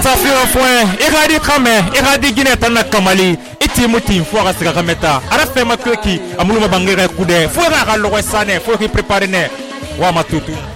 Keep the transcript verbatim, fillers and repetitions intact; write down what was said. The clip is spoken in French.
ta fi o fun e ga di kame e ga di gine tan na kamali iti muti fo ga sika kameta ara fe ma kweki amulu ma bangere kude fo ga ga lo sane fo ki prepare ne wa matutu